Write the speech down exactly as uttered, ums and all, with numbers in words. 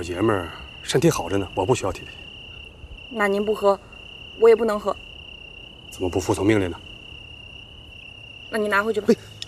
爷们儿身体好着呢，我不需要体力。 那您不喝，我也不能喝。 怎么不服从命令呢？ 那你拿回去吧。 喂。